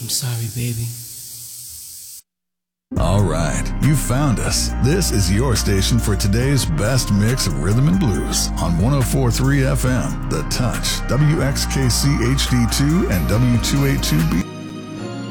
I'm sorry, baby. All right, you found us. This is your station for today's best mix of rhythm and blues on 104.3 FM, The Touch, WXKC HD2 and W282B.